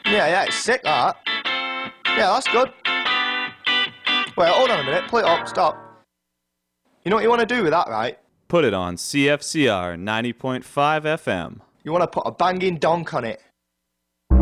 Yeah, it's sick, that. Yeah, that's good. Wait, hold on a minute. Play it up. Stop. You know what you want to do with that, right? Put it on CFCR 90.5 FM. You want to put a banging donk on it.